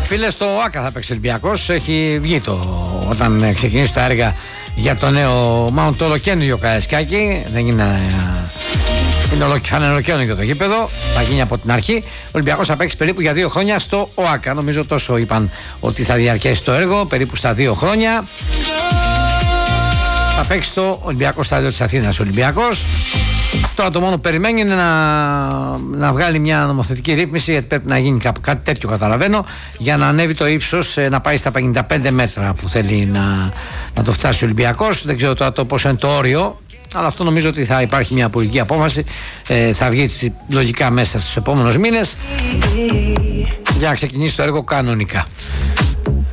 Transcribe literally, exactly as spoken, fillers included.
Φίλε, στο ΟΑΚΑ θα παίξει ο Ολυμπιακός. Έχει βγει το όταν ξεκινήσει τα έργα για το νέο, μάλλον το ολοκαίνουργιο Καραϊσκάκι. Δεν είναι. Είναι ολοκαίνουργιο το γήπεδο. Θα γίνει από την αρχή. Ο Ολυμπιακός θα παίξει περίπου για δύο χρόνια στο ΟΑΚΑ. Νομίζω τόσο είπαν ότι θα διαρκέσει το έργο, περίπου στα δύο χρόνια. Θα παίξει στο Ολυμπιακό Στάδιο της Αθήνας ο Ολυμπιακός. Τώρα το μόνο που περιμένει είναι να, να βγάλει μια νομοθετική ρύθμιση, γιατί πρέπει να γίνει κά, κάτι τέτοιο, καταλαβαίνω, για να ανέβει το ύψος, να πάει στα πενήντα πέντε μέτρα που θέλει να, να το φτάσει ο Ολυμπιακός. Δεν ξέρω τώρα το πόσο είναι το όριο, αλλά αυτό νομίζω ότι θα υπάρχει μια πολιτική απόφαση. Ε, θα βγει λογικά μέσα στους επόμενους μήνες για να ξεκινήσει το έργο κανονικά.